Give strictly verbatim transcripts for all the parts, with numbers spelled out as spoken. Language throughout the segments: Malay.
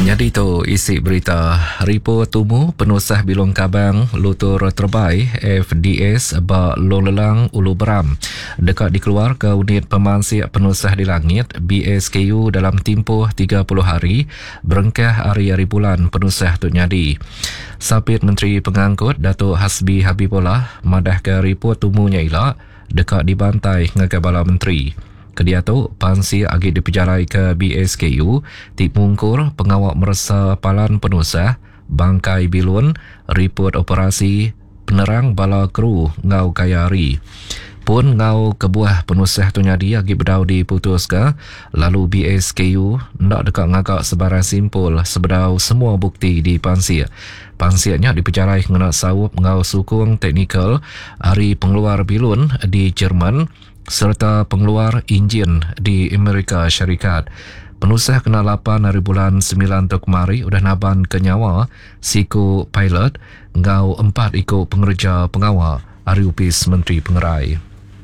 Jadi tu isi berita Ripo Tumu Penusah Bilong Kabang Lutur Terbaik F D S Ba Lolelang Ulu Beram dekat dikeluar ke unit pemansiak penusah di langit B S K U dalam tempoh tiga puluh hari berengkah hari-hari bulan penusah tu nyadi. Sapit Menteri Pengangkut Datuk Hasbi Habibullah madah ke Ripo Tumunya ilak dekat dibantai ngagai bala menteri. Kedia tu, pansi agi dipejalai ke B S K U, Tip Mungkur, pengawal merasa palan penusah, bangkai bilun, report operasi, penerang bala kru ngau kayari. Pun ngau kebuah penusah tu nyadi agi bedau diputus ke, lalu B S K U nak dekat ngagak sebarang simpul sebedau semua bukti di pansi. Pansianya dipejalai ngena sawup ngau sukung teknikal hari pengeluar bilun di Jerman, serta pengeluar enjin di Amerika Syarikat. Penusah kena lapan hari bulan sembilan tu kemari udah naban ke nyawa siku pilot ngau empat ikut pengerja pengawal hari upis Menteri Pengerai.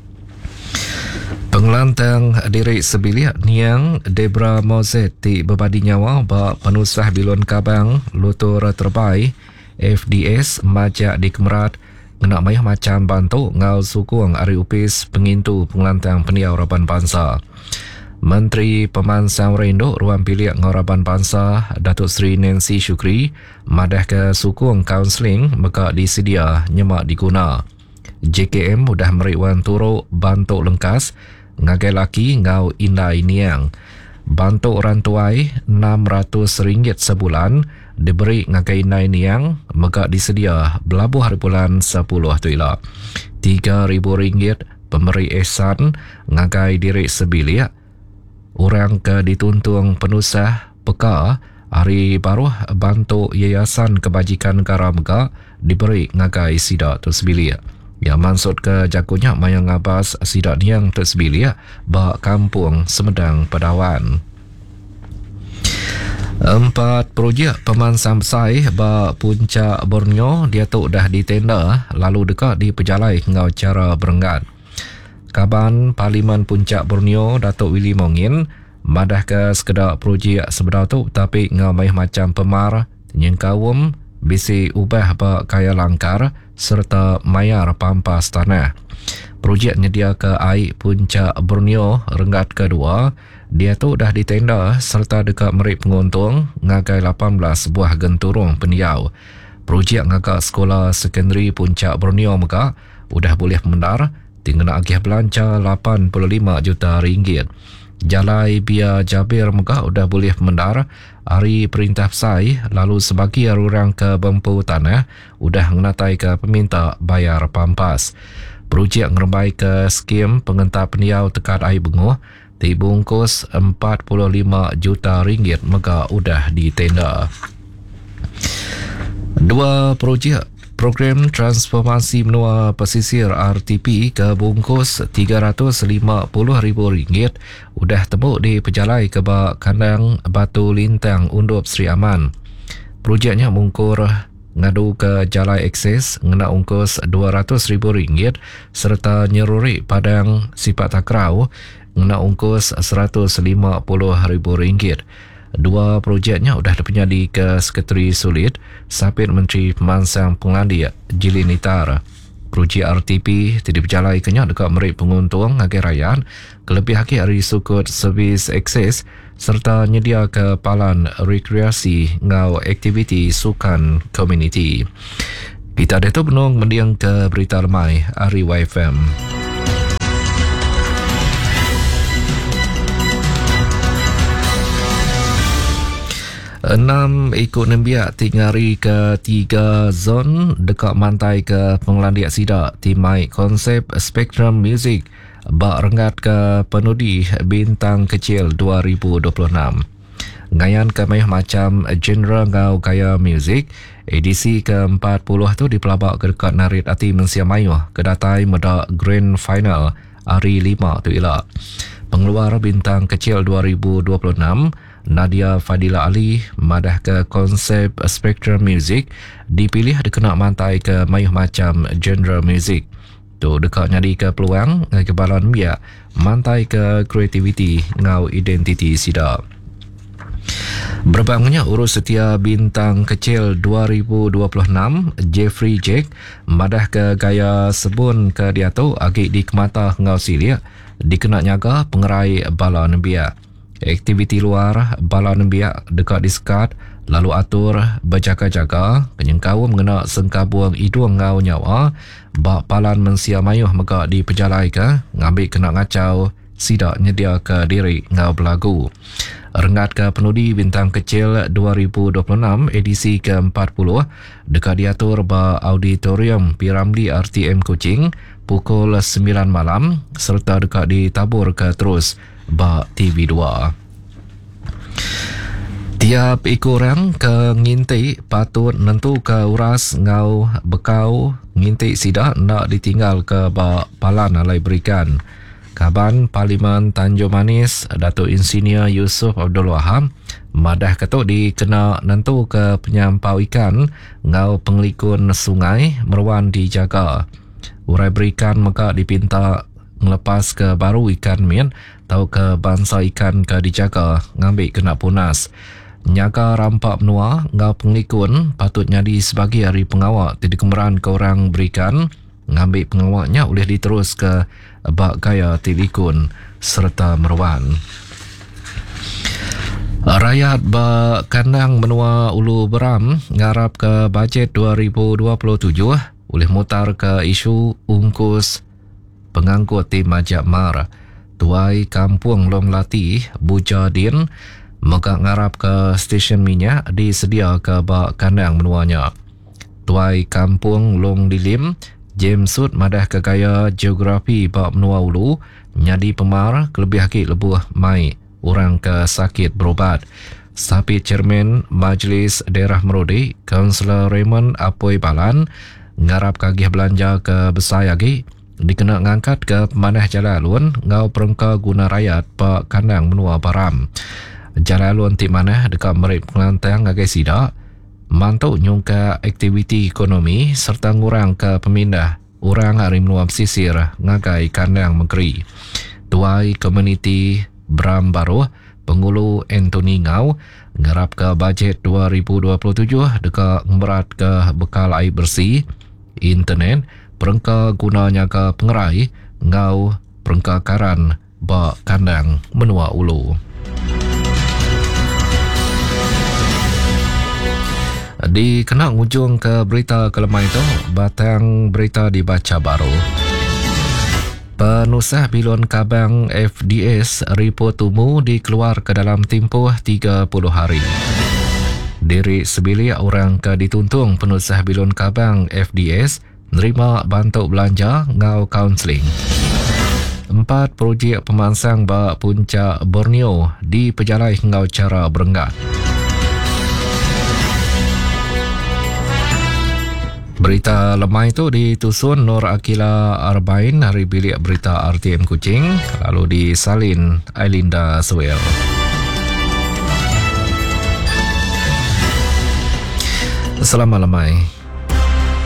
Pengelantang diri sebiliak Niang Debra Mozet di berbadi nyawa bak penusah bilon kabang Lutur Terbaik F D S majak di Kemerat kena mayah macam bantu ngau sukung ari upis pengintu pengelantang peniau Raban Bangsa. Menteri Pemansang Rendo Ruang Piliak ngau Raban Bangsa Datuk Seri Nancy Shukri madah ke sukung kaunseling maka disedia nyemak diguna. J K M mudah meriwan turuk bantu lengkas ngagai laki ngau indai niang. Bantu orang tuai enam ratus ringgit sebulan diberi ngagai indai niang maka disedia belabuh hari bulan sepuluh tu ilah. tiga ribu ringgit pemberi ihsan ngagai diri sebiliak. Orang ke dituntung penusah peka hari baru bantu Yayasan Kebajikan Negara Mega diberi ngagai sidak tu sebiliak. Yang maksud ke jakunya mayang ngabas sidak niang tu sebiliak bak kampung Semedang Pedawan. Empat projek pemansang besar bak Puncak Borneo dia tu dah ditenda lalu dekat di pejalai ngau cara berenggat. Kaban Parlimen Puncak Borneo Datuk Willy Mongin madah ke sekedar projek sebedar tu tapi ngau mayah macam pemar nyengkawum bisi ubah bak kaya langkar serta mayar pampas tanah. Projek nyedia ke air Puncak Borneo renggat kedua dia tu dah ditenda serta dekat merik penguntung ngagai lapan belas buah genturung peniau. Projek ngagak sekolah sekondari Puncak Borneo Mega udah boleh mendar tinggal agih belanja lapan puluh lima juta ringgit. Jalai Bia Jabir Mega udah boleh mendar hari perintah pesai lalu sebagi orang ke bempu tanah udah menatai ke peminta bayar pampas. Projek ngerembai ke skim pengentap peniau tekat air benguh dibungkus empat puluh lima juta ringgit mega udah ditenda. Dua projek program transformasi benua pesisir R T P ke bungkus tiga ratus lima puluh ribu ringgit udah temu di pejalai ke bak kandang Batu Lintang Undup Sri Aman. Projeknya mungkur ngadu ke jalai akses ngena ungkus dua ratus ribu ringgit serta nyeruri padang Sifat Takrau ngena ungkus seratus lima puluh ribu ringgit. Dua projeknya udah dipenyadi ke Sekretari Sulit Sapit Menteri Pemansang Pengladi Jilin Nitar. Projek R T P tidak berjalai kenyak dekat merik penguntung ngagai rakyat kelebih haki hari sukut servis akses serta nyedia ke palan rekreasi ngau aktiviti sukan komuniti. Kita ada tu benung mendiang ke berita lemai hari Y F M. Enam ikut nembiak tingari ke tiga zon dekat mantai ke Pengelandiak Sidak timai konsep Spectrum Music bak renggat ke penudi bintang kecil dua ribu dua puluh enam. Ngayan ke mayah macam genre ngau gaya muzik edisi ke empat puluh tu dipelabak ke dekat Narit Ati Mensia Mayuh kedatai medak Grand Final hari lima tu ilak. Pengeluar bintang kecil dua ribu dua puluh enam Nadia Fadila Ali madah ke konsep Spectrum Music dipilih dikenak mantai ke mayuh macam genre muzik. Tu dekat nyadi ke peluang kebalan biak mantai ke kreativiti ngau identiti sidak. Berbangnya urus setia bintang kecil dua ribu dua puluh enam Jeffrey Jake madah ke gaya sebun ke diatu agi di kemata ngau silia dikena nyaga pengerai bala nebia. Aktiviti luar bala nebia dekat diskat lalu atur berjaga-jaga kenyengkau mengena sengka buang hidung ngau nyawa bak palan mensia mayuh mega di pejalai ke ngambil kena ngacau sidak nyedia ke diri ngau belagu. Rengat ke penudi bintang kecil dua ribu dua puluh enam edisi ke empat puluh dekat diatur ba auditorium P Ramlee R T M Kuching pukul sembilan malam serta dekat ditabur ke terus ba T V dua. Tiap ikurang ke nginti patut nentu ke uras ngau bekau nginti sidak nak ditinggal ke ba palan alai berikan. Kaban Parlimen Tanjung Manis Datuk Insinyur Yusof Abdul Wahab madah ketuk dikena nentu ke penyampau ikan ngau pengelikun sungai meruan dijaga. Urai berikan maka dipinta ngelepas ke baru ikan min tau ke bangsa ikan ke dijaga ngambil kena punas. Nyaga rampak menua ngau pengelikun patut nyadi sebagai hari pengawak tidak kemeran ke orang berikan ngambil pengawaknya boleh diterus ke bak gaya tilikun serta meruan. Rakyat bak kandang menua Ulu Beram ngarap ke bajet dua ribu dua puluh tujuh boleh mutar ke isu ungkus pengangkut tim Majak Mar. Tuai Kampung Long Latih Bujadin mega ngarap ke stesen minyak disedia ke bak kandang menuanya. Tuai Kampung Long Dilim James Sud madah ke gaya geografi bak menua ulu nyadi pemar kelebih hakik lebuh mai orang ke sakit berobat. Sapi Chairman Majlis Daerah Merodi Kaunselor Raymond Apoy Balan ngarap kagih belanja ke besar lagi dikena ngangkat ke pemanah Jalalun ngau perengka guna rakyat bak kandang menua Baram. Jalalun ti manah dekat merik Kelantang agai sidak mantuk nyungka aktiviti ekonomi serta ngurang ke pemindah orang hari menua pesisir ngagai kandang Megeri. Tuai Komuniti Bram Baru Pengulu Anthony Ngau ngarap ke bajet dua ribu dua puluh tujuh dekat ngeberat ke bekal air bersih, internet, perengka gunanya ke pengerai ngau perengka karan bak kandang menua ulu. Di kena ujung ke berita kelemah itu, batang berita dibaca baru. Penusah Bilon Kabang F D S report tumu dikeluar ke dalam tempoh tiga puluh hari. Diri sebilik orang ke dituntung penusah Bilon Kabang F D S nerima bantuk belanja ngau kaunseling. Empat projek pemansang bak puncak Borneo di pejalai ngau cara berenggat. Berita lemah itu ditusun Nur Akila Arbain dari bilik berita R T M Kuching, lalu disalin Ailinda Suel. Selamat lemai.